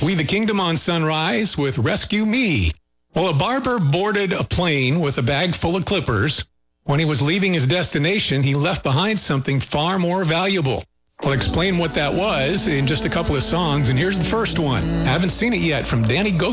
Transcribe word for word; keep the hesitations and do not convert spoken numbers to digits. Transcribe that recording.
We the Kingdom on Sunrise with Rescue Me. Well, a barber boarded a plane with a bag full of clippers. When he was leaving his destination, he left behind something far more valuable. We'll explain what that was in just a couple of songs, and here's the first one. Haven't seen it yet from Danny Go.